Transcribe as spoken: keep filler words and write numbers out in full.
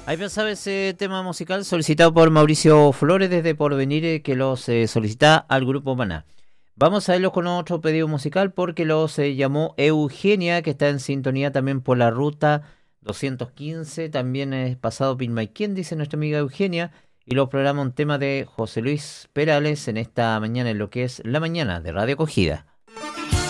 Ahí pensaba ese tema musical solicitado por Mauricio Flores desde Porvenir, eh, que los eh, solicita al grupo Maná. Vamos a verlos con otro pedido musical porque los eh, llamó Eugenia, que está en sintonía también por la ruta doscientos quince. También es pasado Pilmaiquén, dice nuestra amiga Eugenia. Y los programa un tema de José Luis Perales en esta mañana, en lo que es la mañana de Radio Acogida.